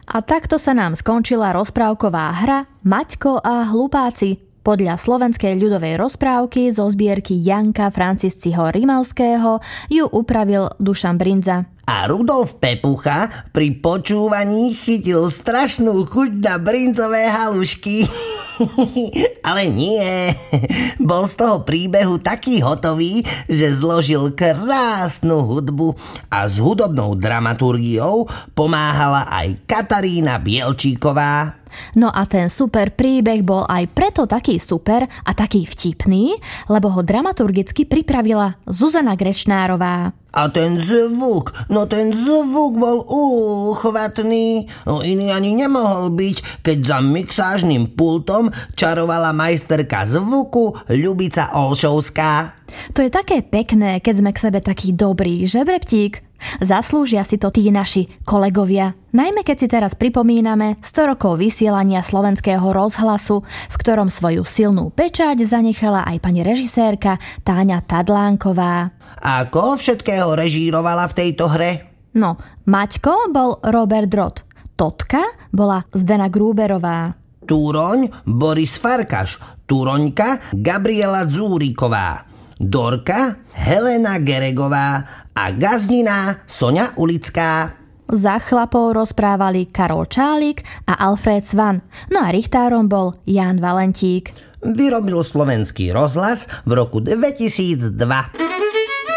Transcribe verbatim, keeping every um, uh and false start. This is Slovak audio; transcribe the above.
A takto sa nám skončila rozprávková hra Maťko a hlupáci. Podľa slovenskej ľudovej rozprávky zo zbierky Janka Francisciho Rimavského ju upravil Dušan Brindza. A Rudolf Pepucha pri počúvaní chytil strašnú chuť na brinzové halušky. Ale nie, bol z toho príbehu taký hotový, že zložil krásnu hudbu a s hudobnou dramaturgiou pomáhala aj Katarína Bielčíková. No a ten super príbeh bol aj preto taký super a taký vtipný, lebo ho dramaturgicky pripravila Zuzana Grečnárová. A ten zvuk, no ten zvuk bol úchvatný. No iný ani nemohol byť, keď za mixážnym pultom čarovala majsterka zvuku Ľubica Olšovská. To je také pekné, keď sme k sebe takí dobrí, že Breptík? Zaslúžia si to tí naši kolegovia. Najmä keď si teraz pripomíname sto rokov vysielania slovenského rozhlasu, v ktorom svoju silnú pečať zanechala aj pani režisérka Táňa Tadlánková. A ako všetkého režírovala v tejto hre? No, Maťko bol Robert Drott, Totka bola Zdena Grúberová, Túroň Boris Farkaš, Túroňka Gabriela Dzúriková, Dorka Helena Geregová a gazdina Soňa Ulická. Za chlapov rozprávali Karol Čálik a Alfred Svan, no a richtárom bol Ján Valentík. Vyrobil Slovenský rozhlas v roku dvetisícdva.